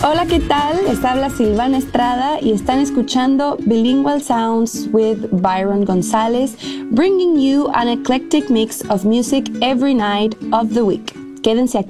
Hola, ¿qué tal? Les habla Silvana Estrada y están escuchando Bilingual Sounds with Byron González, bringing you an eclectic mix of music every night of the week. Quédense aquí.